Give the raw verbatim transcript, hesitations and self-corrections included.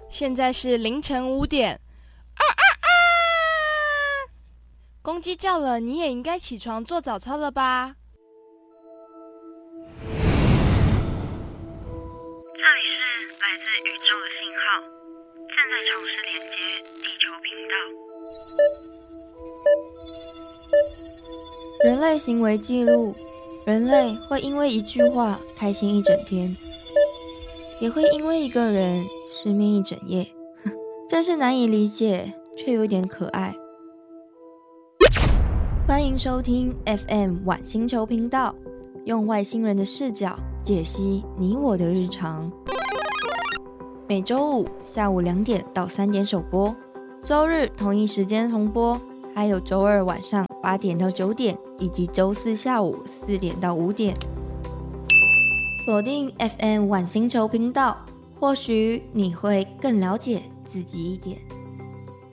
现在是凌晨五点。啊啊啊！公鸡叫了，你也应该起床做早操了吧？ 这里是来自宇宙的信号，正在尝试连接地球频道。 人类行为记录，人类会因为一句话开心一整天，也会因为一个人失眠一整夜，真是难以理解，却有点可爱。欢迎收听 F M 晚星球频道，用外星人的视角解析你我的日常。每周五下午两点到三点首播，周日同一时间重播，还有周二晚上八点到九点，以及周四下午四点到五点。锁定 F M 晚星球频道，或许你会更了解自己一点。